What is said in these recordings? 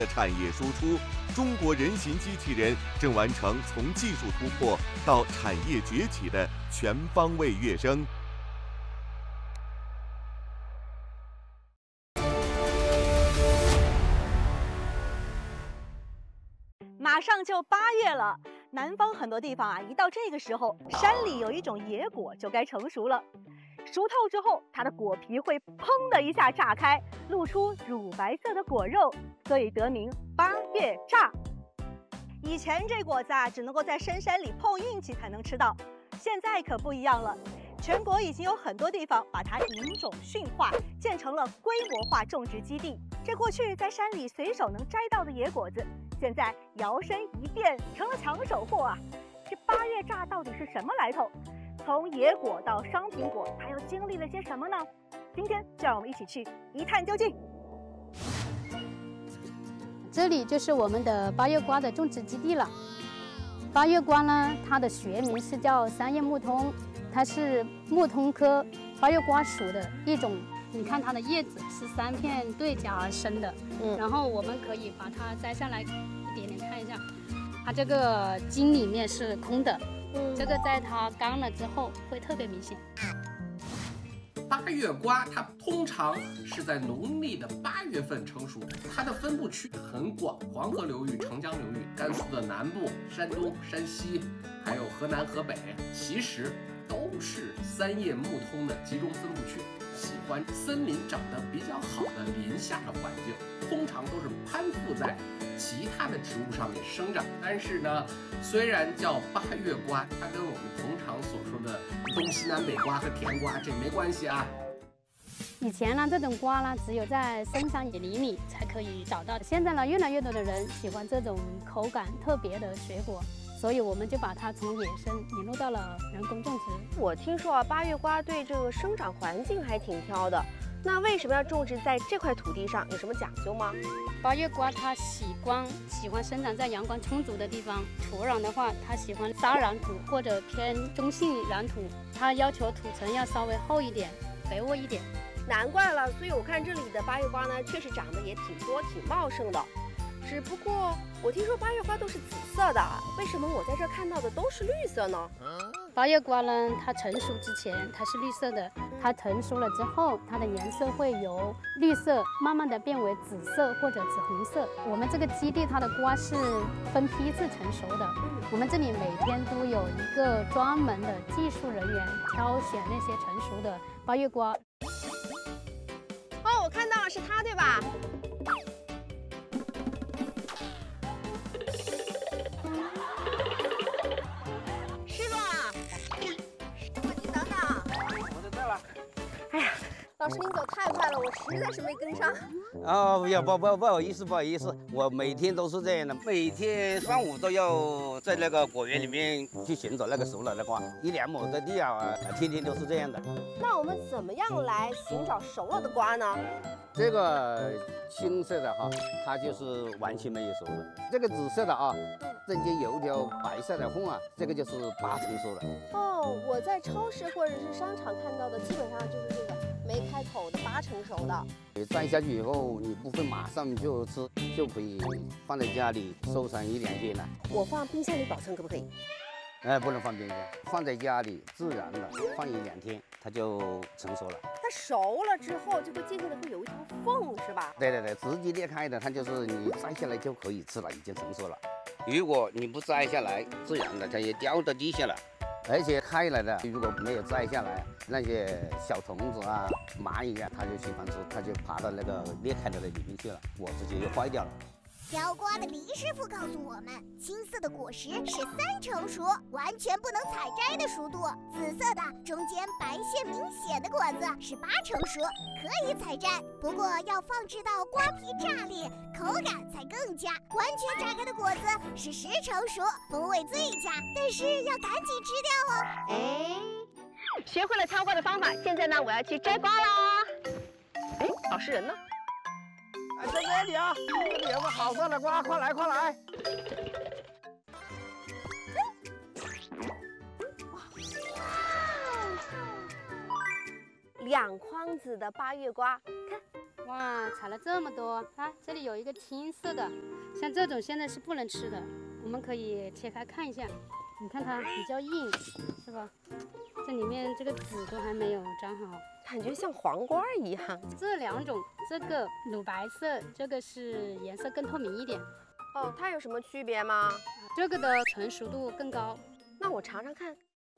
的产业输出，中国人形机器人正完成从技术突破到产业崛起的全方位跃升。 马上就8月了，南方很多地方啊，一到这个时候，山里有一种野果就该成熟了。熟透之后，它的果皮会砰的一下炸开，露出乳白色的果肉，所以得名8月榨。以前这果子啊，只能够在深山里碰运气才能吃到，现在可不一样了。全国已经有很多地方把它引种驯化，建成了规模化种植基地。这过去在山里随手能摘到的野果子，现在摇身一变成了抢手货啊！这8月榨到底是什么来头？从野果到商品果，它又经历了些什么呢？今天就让我们一起去一探究竟。 这里就是我们的8月瓜的种植基地了。8月瓜呢，它的学名是叫三叶木通，它是木通科8月瓜属的一种。你看它的叶子是3片对夹而生的，然后我们可以把它摘下来一点点看一下，它这个茎里面是空的，这个在它干了之后会特别明显。 8月瓜它通常是在农历的8月份成熟，它的分布区很广，黄河流域、长江流域、甘肃的南部、山东、山西，还有河南、河北，其实都是三叶木通的集中分布区。喜欢森林长得比较好的林下的环境，通常都是攀附在其他的植物上面生长。但是呢，虽然叫8月瓜，它跟我们通常所说的东西南北瓜和甜瓜这没关系啊。 以前呢，这种瓜呢，只有在深山野林里才可以找到。现在呢，越来越多的人喜欢这种口感特别的水果，所以我们就把它从野生引入到了人工种植。 我听说啊，8月瓜对这个生长环境还挺挑的，那为什么要种植在这块土地上？有什么讲究吗 ？8月瓜它喜欢生长在阳光充足的地方，土壤的话，它喜欢沙壤土或者偏中性壤土，它要求土层要稍微厚一点，肥沃一点。 难怪了，所以我看这里的8月瓜呢，确实长得也挺多、挺茂盛的。只不过我听说8月瓜都是紫色的，为什么我在这看到的都是绿色呢 ？8月瓜呢，它成熟之前它是绿色的，它成熟了之后，它的颜色会由绿色慢慢的变为紫色或者紫红色。我们这个基地它的瓜是分批次成熟的，我们这里每天都有一个专门的技术人员挑选那些成熟的8月瓜。 哦，我看到了，是它对吧？老师，您走太快了，我实在是没跟上。 哦，不好意思，我每天都是这样的，每天上午都要在那个果园里面去寻找那个熟了的瓜，1、2亩的地啊，天天都是这样的。 那我们怎么样来寻找熟了的瓜呢？ 这个青色的哈，它就是完全没有熟的；这个紫色的啊，中间有一条白色的缝啊，这个就是8成熟了。 哦，我在超市或者是商场看到的，基本上就是这个没开口的8成熟的。 你摘下去以后，你不会马上就吃，就可以放在家里收藏1、2天了。 我放冰箱里保存可不可以？ 不能放冰箱，放在家里自然的放1、2天，它就成熟了。 它熟了之后，就会渐渐的会有一条缝，是吧？ 对，直接裂开的，它就是你摘下来就可以吃了，已经成熟了。如果你不摘下来，自然的它也掉到地下了。而且开来的，如果没有摘下来，那些小虫子啊、蚂蚁啊，它就喜欢吃，它就爬到那个裂开的那里面去了，果子就坏掉了。 挑瓜的黎师傅告诉我们，青色的果实是3成熟，完全不能采摘的熟度；紫色的中间白线明显的果子是8成熟，可以采摘，不过要放置到瓜皮炸裂，口感才更佳。完全炸开的果子是10成熟，风味最佳，但是要赶紧吃掉哦。 学会了挑瓜的方法，现在呢，我要去摘瓜啦。老实人呢？ 在这里啊，这里有个好大的瓜，快来！ 2筐子的8月瓜，看， 哇，采了这么多啊！这里有一个青色的，像这种现在是不能吃的，我们可以切开看一下。你看它比较硬，是吧？这里面这个籽都还没有长好， 感觉像黄瓜一样。 这两种，这个乳白色，这个是颜色更透明一点。 哦，它有什么区别吗？ 这个的成熟度更高。 那我尝尝看。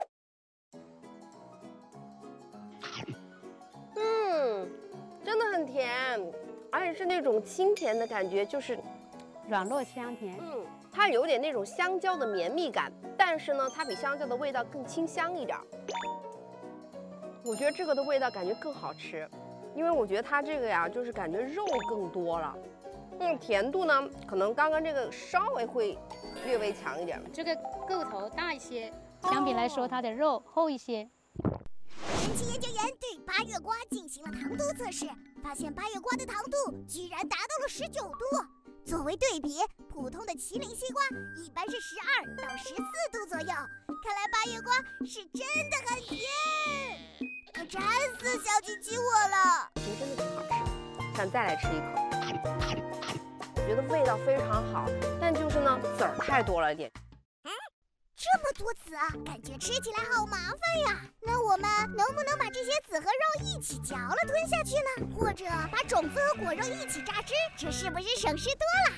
真的很甜，而且是那种清甜的感觉，就是软糯香甜。 它有点那种香蕉的绵密感，但是呢，它比香蕉的味道更清香一点。我觉得这个的味道感觉更好吃，因为我觉得它这个呀，就是感觉肉更多了。甜度呢，可能刚刚这个稍微会略微强一点。 这个个头大一些，相比来说它的肉厚一些。 神奇研究员对八月瓜进行了糖度测试，发现八月瓜的糖度居然达到了19度。作为对比，普通的麒麟西瓜一般是12到14度左右。看来八月瓜是真的很甜，可馋死小琪琪我了。 我觉得真的挺好吃，想再来吃一口。我觉得味道非常好，但就是呢，籽儿太多了一点。 这么多籽啊，感觉吃起来好麻烦呀。那我们能不能把这些籽和肉一起嚼了吞下去呢？或者把种子和果肉一起榨汁，这是不是省事多了？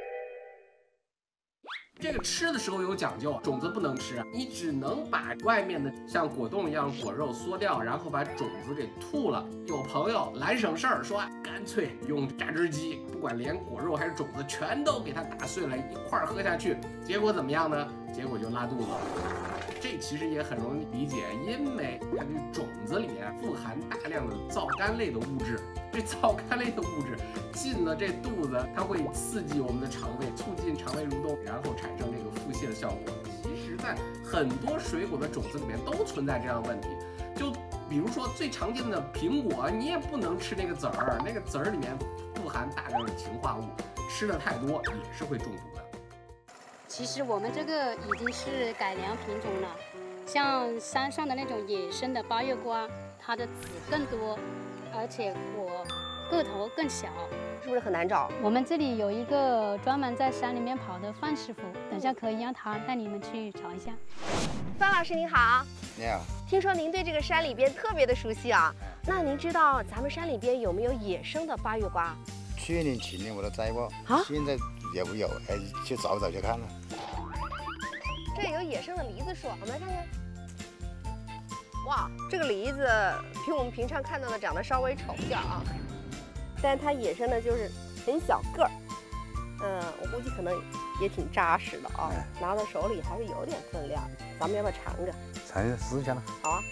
这个吃的时候有讲究，种子不能吃，你只能把外面的像果冻一样果肉缩掉，然后把种子给吐了。有朋友懒省事儿，说干脆用榨汁机，不管连果肉还是种子全都给它打碎了一块儿喝下去，结果怎么样呢？结果就拉肚子了。这其实也很容易理解，因为它这种子里面富含大量的皂苷类的物质，这皂苷类的物质进了这肚子，它会刺激我们的肠胃，促进肠胃蠕动，然后产生这个腹泻的效果。其实，在很多水果的种子里面都存在这样的问题，就比如说最常见的苹果，你也不能吃那个籽儿，那个籽儿里面富含大量的氰化物，吃的太多也是会中毒的。 其实我们这个已经是改良品种了，像山上的那种野生的八月瓜，它的籽更多，而且果个头更小， 是不是很难找？ 我们这里有一个专门在山里面跑的范师傅，等下可以让他带你们去找一下。 范老师您好。 你好。 听说您对这个山里边特别的熟悉啊，那您知道咱们山里边有没有野生的八月瓜？ 去年、前年我都摘过，现在有没有？去找找去看了。 这有野生的梨子树，我们来看看。哇，这个梨子比我们平常看到的长得稍微丑一点啊，但是它野生的就是很小个儿。我估计可能也挺扎实的啊，拿到手里还是有点分量。咱们要不要尝着？ 尝一下试一下呢？ 好啊。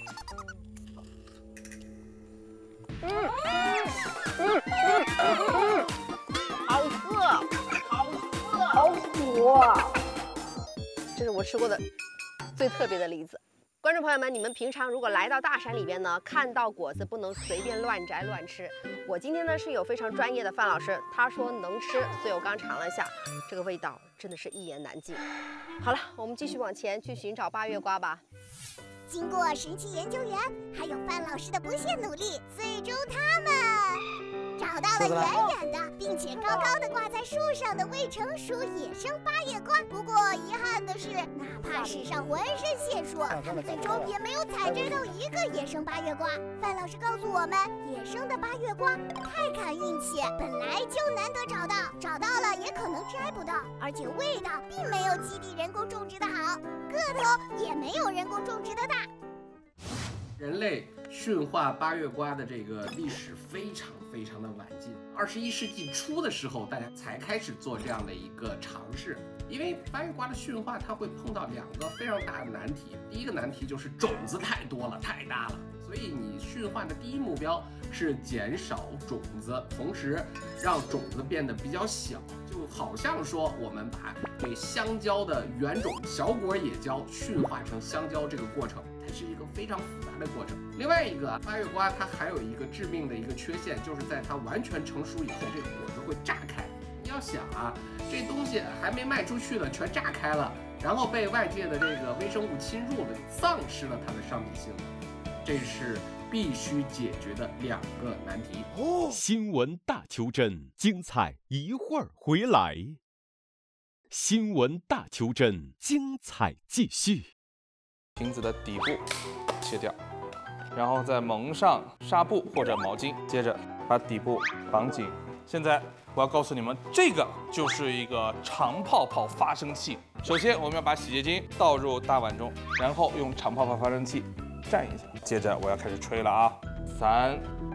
好涩，好涩，好苦啊！这是我吃过的最特别的梨子。观众朋友们，你们平常如果来到大山里边呢，看到果子不能随便乱摘乱吃。我今天呢是有非常专业的范老师，他说能吃，所以我刚尝了一下，这个味道真的是一言难尽。好了，我们继续往前去寻找八月瓜吧。 经过神奇研究员还有范老师的不懈努力，最终他们找到了远远的并且高高的挂在树上的未成熟野生八月瓜。不过遗憾的是，哪怕史上浑身解数，他们最终也没有采摘到一个野生八月瓜。范老师告诉我们，野生的八月瓜太看运气，本来就难得找到，找到了也可能摘不到，而且味道并没有基地人工种植的好，个头也没有人工种植的大。 人类驯化八月瓜的这个历史非常的晚近，21世纪初的时候，大家才开始做这样的一个尝试。因为八月瓜的驯化，它会碰到2个非常大的难题。第一个难题就是种子太多了，太大了，所以你驯化的第一目标是减少种子，同时让种子变得比较小。就好像说我们把这香蕉的原种小果野蕉驯化成香蕉这个过程，它是一个非常复杂的过程。另外一个，八月瓜它还有一个致命的一个缺陷，就是在它完全成熟以后，这个果子会炸开。你要想啊，这东西还没卖出去呢，全炸开了，然后被外界的这个微生物侵入了，丧失了它的商品性。这是必须解决的2个难题。 新闻大求真，精彩一会儿回来。新闻大求真，精彩继续。 瓶子的底部切掉，然后再蒙上纱布或者毛巾，接着把底部绑紧。现在我要告诉你们，这个就是一个长泡泡发生器。首先，我们要把洗洁精倒入大碗中，然后用长泡泡发生器蘸一下。接着我要开始吹了啊，3、